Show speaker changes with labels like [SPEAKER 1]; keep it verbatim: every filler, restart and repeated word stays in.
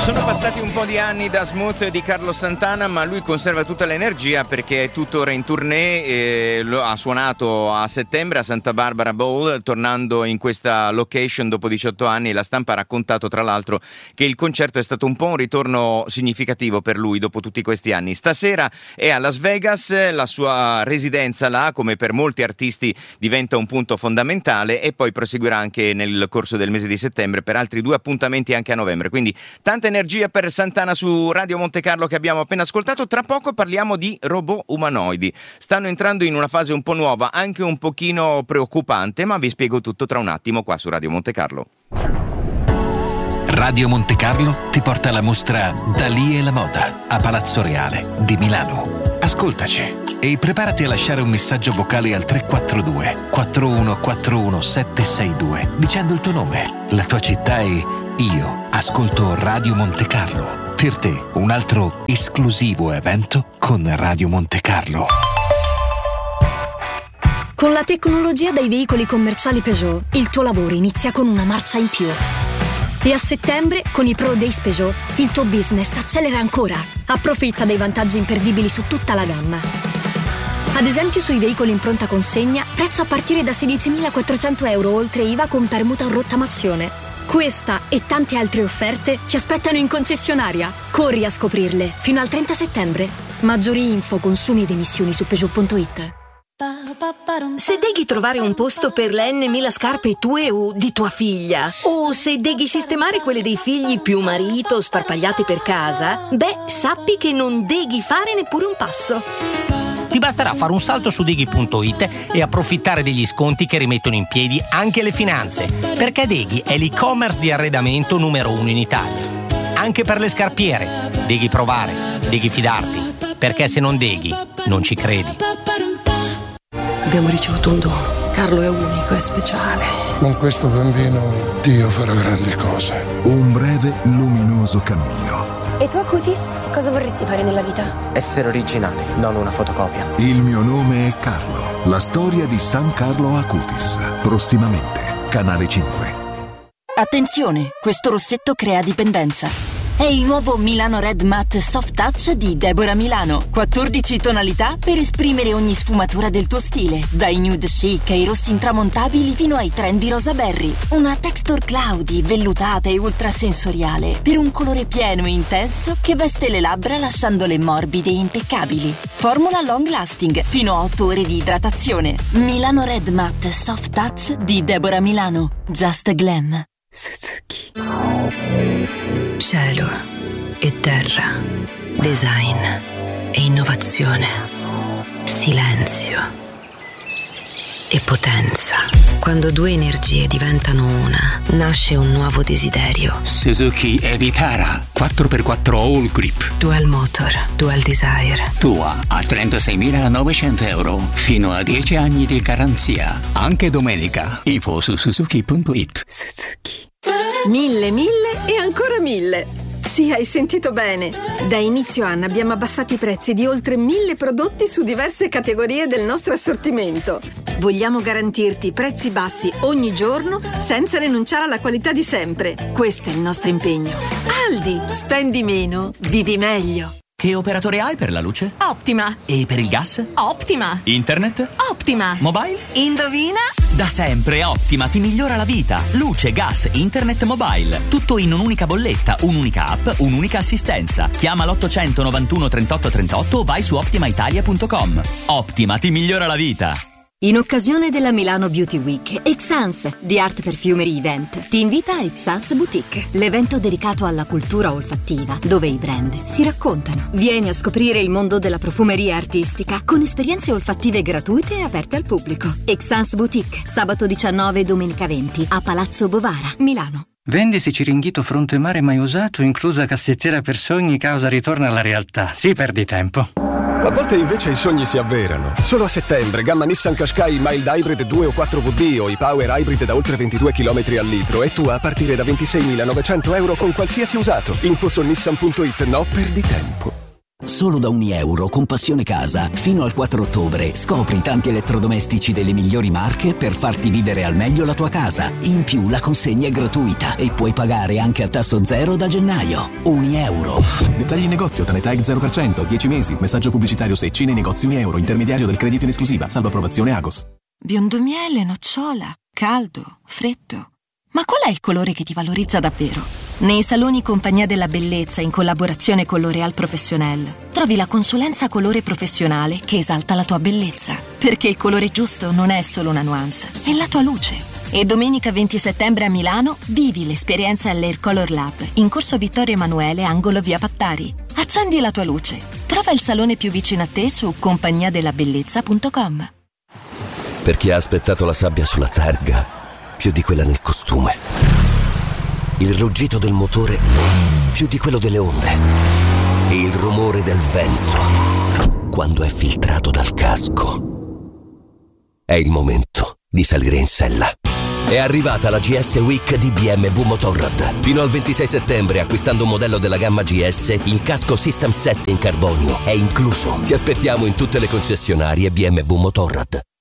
[SPEAKER 1] Sono passati un po' di anni da Smooth di Carlos Santana, ma lui conserva tutta l'energia perché è tuttora in tournée. E lo ha suonato a settembre a Santa Barbara Bowl, tornando in questa location dopo diciotto anni. La stampa ha raccontato tra l'altro che il concerto è stato un po' un ritorno significativo per lui dopo tutti questi anni. Stasera è a Las Vegas, la sua residenza là, come per molti artisti, diventa un punto fondamentale, e poi proseguirà anche nel corso del mese di settembre per altri due appuntamenti anche a novembre. Quindi tanta energia per Santana su Radio Monte Carlo che abbiamo appena ascoltato. Tra poco parliamo di robot umanoidi. Stanno entrando in una fase un po' nuova, anche un pochino preoccupante, ma vi spiego tutto tra un attimo qua su Radio Monte Carlo.
[SPEAKER 2] Radio Monte Carlo ti porta alla mostra Dalì e la moda a Palazzo Reale di Milano. Ascoltaci e preparati a lasciare un messaggio vocale al tre quattro due quattro uno quattro uno sette sei due dicendo il tuo nome, la tua città e io ascolto Radio Monte Carlo. Per te un altro esclusivo evento con Radio Monte Carlo.
[SPEAKER 3] Con la tecnologia dei veicoli commerciali Peugeot, il tuo lavoro inizia con una marcia in più. E a settembre, con i Pro Days Peugeot, il tuo business accelera ancora. Approfitta dei vantaggi imperdibili su tutta la gamma. Ad esempio sui veicoli in pronta consegna, prezzo a partire da sedicimilaquattrocento euro oltre I V A con permuta o rottamazione. Questa e tante altre offerte ti aspettano in concessionaria. Corri a scoprirle fino al trenta settembre. Maggiori info, consumi ed emissioni su Peugeot punto it.
[SPEAKER 4] Se devi trovare un posto per le N mila scarpe tue o di tua figlia, o se devi sistemare quelle dei figli più marito sparpagliate per casa, beh, sappi che non devi fare neppure un passo.
[SPEAKER 5] Ti basterà fare un salto su Deghi punto it e approfittare degli sconti che rimettono in piedi anche le finanze, perché Deghi è l'e-commerce di arredamento numero uno in Italia. Anche per le scarpiere, devi provare, devi fidarti, perché se non Deghi, non ci credi.
[SPEAKER 6] Abbiamo ricevuto un dono. Carlo è unico e speciale.
[SPEAKER 7] Con questo bambino Dio farà grandi cose.
[SPEAKER 8] Un breve, luminoso cammino.
[SPEAKER 9] E tu, Acutis? Che cosa vorresti fare nella vita?
[SPEAKER 10] Essere originale, non una fotocopia.
[SPEAKER 8] Il mio nome è Carlo. La storia di San Carlo Acutis. Prossimamente, Canale cinque.
[SPEAKER 11] Attenzione, questo rossetto crea dipendenza. È il nuovo Milano Red Matte Soft Touch di Deborah Milano. quattordici tonalità per esprimere ogni sfumatura del tuo stile. Dai nude chic ai rossi intramontabili fino ai trendy rosa berry. Una texture cloudy, vellutata e ultrasensoriale per un colore pieno e intenso che veste le labbra lasciandole morbide e impeccabili. Formula long lasting, fino a otto ore di idratazione. Milano Red Matte Soft Touch di Deborah Milano. Just Glam.
[SPEAKER 6] Suzuki.
[SPEAKER 12] Cielo e terra, design e innovazione, silenzio e potenza. Quando due energie diventano una, nasce un nuovo desiderio.
[SPEAKER 13] Suzuki Evitara quattro per quattro All Grip.
[SPEAKER 12] Dual Motor, Dual Desire.
[SPEAKER 13] Tua a trentaseimilanovecento euro, fino a dieci anni di garanzia. Anche domenica. Info su Suzuki punto it.
[SPEAKER 6] Suzuki. Mille, mille e ancora mille. Sì, hai sentito bene. Da inizio anno abbiamo abbassato i prezzi di oltre mille prodotti su diverse categorie del nostro assortimento. Vogliamo garantirti prezzi bassi ogni giorno senza rinunciare alla qualità di sempre. Questo è il nostro impegno. Aldi, spendi meno, vivi meglio.
[SPEAKER 14] Che operatore hai per la luce?
[SPEAKER 15] Optima.
[SPEAKER 14] E per il gas?
[SPEAKER 15] Optima.
[SPEAKER 14] Internet?
[SPEAKER 15] Optima.
[SPEAKER 14] Mobile?
[SPEAKER 15] Indovina?
[SPEAKER 14] Da sempre Optima ti migliora la vita. Luce, gas, internet, mobile. Tutto in un'unica bolletta, un'unica app, un'unica assistenza. Chiama l'ottocento novantuno trentotto trentotto o vai su optima italia punto com. Optima ti migliora la vita.
[SPEAKER 16] In occasione della Milano Beauty Week, Exans di Art Perfumery Event ti invita a Exans Boutique, l'evento dedicato alla cultura olfattiva, dove i brand si raccontano. Vieni a scoprire il mondo della profumeria artistica con esperienze olfattive gratuite e aperte al pubblico. Exans Boutique, sabato diciannove e domenica venti a Palazzo Bovara, Milano.
[SPEAKER 17] Vendisi Ciringhito fronte mare mai usato, inclusa cassettiera per sogni, causa ritorno alla realtà. Si perdi tempo.
[SPEAKER 18] A volte invece i sogni si avverano. Solo a settembre, gamma Nissan Qashqai Mild Hybrid due o quattro V D o i Power Hybrid da oltre ventidue chilometri al litro e tu a partire da ventiseimilanovecento euro con qualsiasi usato. Info su Nissan punto it. No, perdi tempo.
[SPEAKER 15] Solo da Unieuro con Passione Casa, fino al quattro ottobre, scopri tanti elettrodomestici delle migliori marche per farti vivere al meglio la tua casa. In più la consegna è gratuita e puoi pagare anche a tasso zero da gennaio. Unieuro.
[SPEAKER 19] Dettagli in negozio, Tanetag zero per cento, dieci mesi. Messaggio pubblicitario Secci nei negozi Unieuro, intermediario del credito in esclusiva, salvo approvazione Agos.
[SPEAKER 20] Biondo miele, nocciola, caldo, freddo. Ma qual è il colore che ti valorizza davvero? Nei saloni Compagnia della Bellezza, in collaborazione con L'Oréal Professionnel, trovi la consulenza colore professionale che esalta la tua bellezza. Perché il colore giusto non è solo una nuance, è la tua luce. E domenica venti settembre a Milano vivi l'esperienza all'Air Color Lab, in corso Vittorio Emanuele, angolo via Pattari. Accendi la tua luce. Trova il salone più vicino a te su compagnia della bellezza punto com.
[SPEAKER 21] Per chi ha aspettato la sabbia sulla targa più di quella nel costume, il ruggito del motore più di quello delle onde e il rumore del vento quando è filtrato dal casco. È il momento di salire in sella. È arrivata la G S Week di B M W Motorrad. Fino al ventisei settembre, acquistando un modello della gamma G S, il casco System sette in carbonio è incluso. Ti aspettiamo in tutte le concessionarie B M W Motorrad.